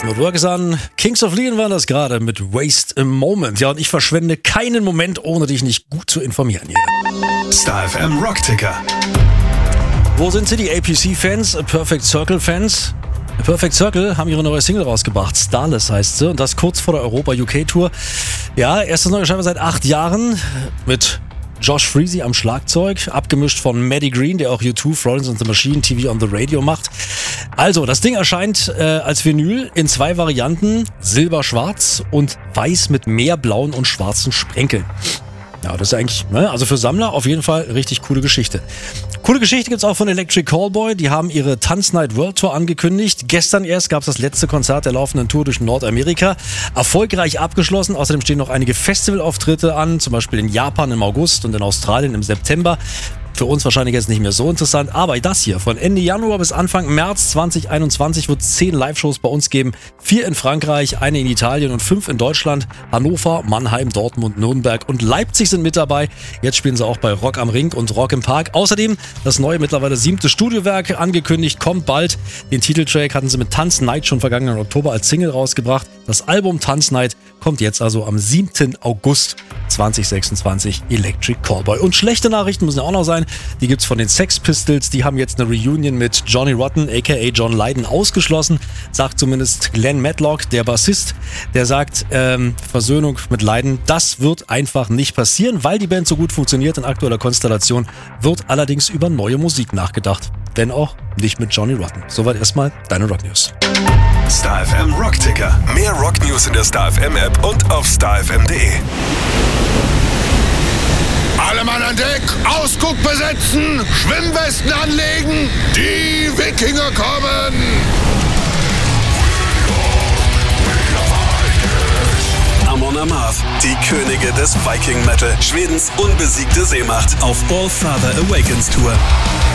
Love Not Work an. Kings of Leon waren das gerade mit Waste a Moment. Ja, und ich verschwende keinen Moment, ohne dich nicht gut zu informieren hier. Star FM Rockticker. Wo sind sie, die APC-Fans, Perfect Circle-Fans? Perfect Circle haben ihre neue Single rausgebracht. Starless heißt sie. Und das kurz vor der Europa-UK-Tour. Ja, erstes neue Scheibe seit 8 Jahren mit Josh Freese am Schlagzeug, abgemischt von Maddie Green, der auch U2, Florence and the Machine, TV on the Radio macht. Also, das Ding erscheint als Vinyl in 2 Varianten, silber-schwarz und weiß mit mehr blauen und schwarzen Sprenkeln. Ja, das ist eigentlich, also für Sammler auf jeden Fall richtig coole Geschichte. Coole Geschichte gibt's auch von Electric Callboy. Die haben ihre Tanznight World Tour angekündigt. Gestern erst gab's das letzte Konzert der laufenden Tour durch Nordamerika. Erfolgreich abgeschlossen. Außerdem stehen noch einige Festivalauftritte an, zum Beispiel in Japan im August und in Australien im September. Für uns wahrscheinlich jetzt nicht mehr so interessant, aber das hier von Ende Januar bis Anfang März 2021 wird 10 Live-Shows bei uns geben. 4 in Frankreich, 1 in Italien und 5 in Deutschland. Hannover, Mannheim, Dortmund, Nürnberg und Leipzig sind mit dabei. Jetzt spielen sie auch bei Rock am Ring und Rock im Park. Außerdem das neue, mittlerweile 7. Studiowerk angekündigt, kommt bald. Den Titeltrack hatten sie mit Tanz Night schon vergangenen Oktober als Single rausgebracht. Das Album Tanz Night kommt jetzt also am 7. August 2026, Electric Callboy. Und schlechte Nachrichten müssen ja auch noch sein. Die gibt's von den Sex Pistols. Die haben jetzt eine Reunion mit Johnny Rotten, aka John Lydon, ausgeschlossen. Sagt zumindest Glenn Matlock, der Bassist. Der sagt, Versöhnung mit Lydon, das wird einfach nicht passieren, weil die Band so gut funktioniert in aktueller Konstellation, wird allerdings über neue Musik nachgedacht. Wenn auch nicht mit Johnny Rotten. Soweit erstmal deine Rock News. Star FM Rockticker. Mehr Rock News in der Star FM App und auf starfm.de. Alle Mann an Deck, Ausguck besetzen, Schwimmwesten anlegen, die Wikinger kommen! Amon Amarth, die Könige des Viking Metal, Schwedens unbesiegte Seemacht auf All Father Awakens Tour.